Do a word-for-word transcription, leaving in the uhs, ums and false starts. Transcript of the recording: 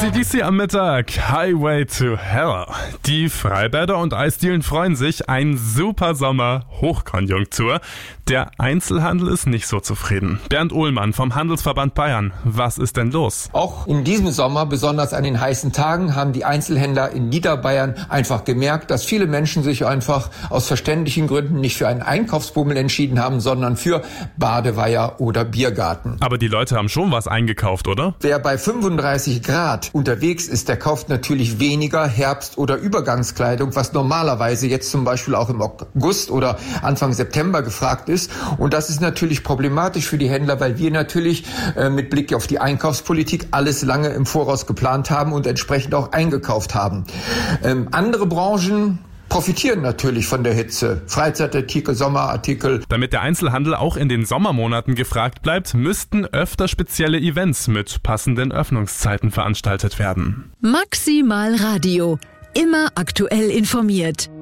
A C D C am Mittag, Highway to Hell. Die Freibäder und Eisdielen freuen sich, ein super Sommer, Hochkonjunktur. Der Einzelhandel ist nicht so zufrieden. Bernd Ohlmann vom Handelsverband Bayern, was ist denn los? Auch in diesem Sommer, besonders an den heißen Tagen, haben die Einzelhändler in Niederbayern einfach gemerkt, dass viele Menschen sich einfach aus verständlichen Gründen nicht für einen Einkaufsbummel entschieden haben, sondern für Badeweiher oder Biergarten. Aber die Leute haben schon was eingekauft, oder? Wer bei fünfunddreißig Grad unterwegs ist, der kauft natürlich weniger Herbst- oder Übergangskleidung, was normalerweise jetzt zum Beispiel auch im August oder Anfang September gefragt ist. Und das ist natürlich problematisch für die Händler, weil wir natürlich äh, mit Blick auf die Einkaufspolitik alles lange im Voraus geplant haben und entsprechend auch eingekauft haben. Ähm, andere Branchen profitieren natürlich von der Hitze. Freizeitartikel, Sommerartikel. Damit der Einzelhandel auch in den Sommermonaten gefragt bleibt, müssten öfter spezielle Events mit passenden Öffnungszeiten veranstaltet werden. Maximal Radio. Immer aktuell informiert.